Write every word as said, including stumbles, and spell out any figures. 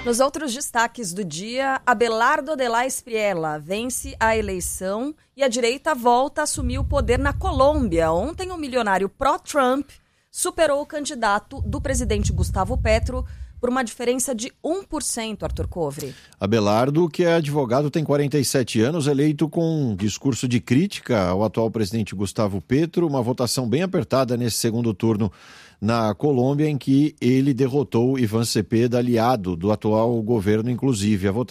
Nos outros destaques do dia, Abelardo de la Espriella vence a eleição e a direita volta a assumir o poder na Colômbia. Ontem, o milionário pró-Trump superou o candidato do presidente Gustavo Petro por uma diferença de um por cento, Arthur Covre. Abelardo, que é advogado, tem quarenta e sete anos, eleito com um discurso de crítica ao atual presidente Gustavo Petro, uma votação bem apertada nesse segundo turno na Colômbia, em que ele derrotou Iván Cepeda, aliado do atual governo, inclusive. A votação